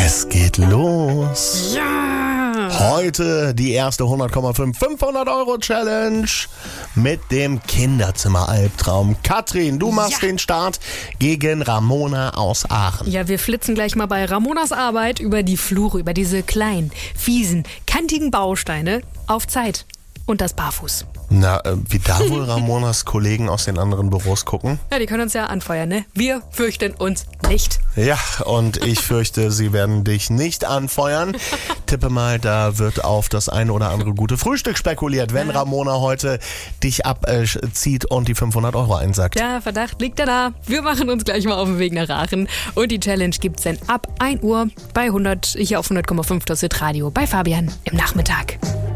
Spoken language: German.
Es geht los. Ja! Heute die erste 100,5 500-Euro-Challenge mit dem Kinderzimmer-Albtraum. Katrin, du machst den Start gegen Ramona aus Aachen. Ja, wir flitzen gleich mal bei Ramonas Arbeit über die Flure, über diese kleinen, fiesen, kantigen Bausteine auf Zeit. Und das barfuß. Na, wie da wohl Ramonas Kollegen aus den anderen Büros gucken? Ja, die können uns ja anfeuern, ne? Wir fürchten uns nicht. Ja, und ich fürchte, sie werden dich nicht anfeuern. Tippe mal, da wird auf das eine oder andere gute Frühstück spekuliert, wenn Ramona heute dich abzieht und die 500 Euro einsackt. Der Verdacht liegt ja da. Wir machen uns gleich mal auf den Weg nach Aachen. Und die Challenge gibt's dann ab 1 Uhr bei 100, hier auf 100,5 das Hit Radio bei Fabian im Nachmittag.